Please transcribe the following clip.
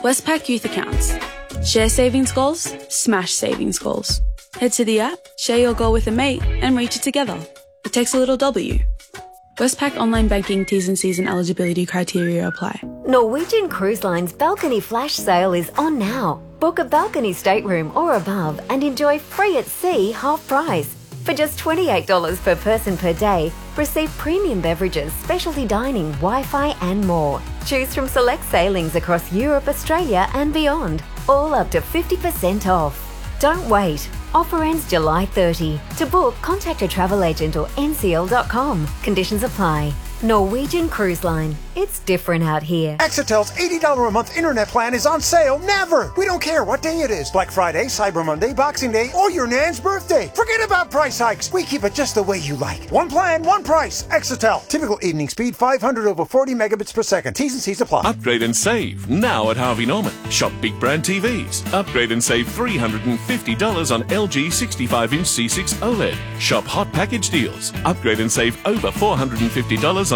Westpac Youth Accounts. Share savings goals, smash savings goals. Head to the app, share your goal with a mate, and reach it together. It takes a little W. Westpac Online Banking T's and C's and eligibility criteria apply. Norwegian Cruise Line's balcony flash sale is on now. Book a balcony stateroom or above and enjoy free at sea half price. For just $28 per person per day, receive premium beverages, specialty dining, Wi-Fi and more. Choose from select sailings across Europe, Australia and beyond, all up to 50% off. Don't wait. Offer ends July 30. To book, contact a travel agent or ncl.com. Conditions apply. Norwegian Cruise Line. It's different out here. Exitel's $80 a month internet plan is on sale never. We don't care what day it is. Black Friday, Cyber Monday, Boxing Day, or your nan's birthday. Forget about price hikes. We keep it just the way you like. One plan, one price. Exitel. Typical evening speed 500 over 40 megabits per second. T's and C's apply. Upgrade and save now at Harvey Norman. Shop big brand TVs. Upgrade and save $350 on LG 65-inch C6 OLED. Shop hot package deals. Upgrade and save over $450 on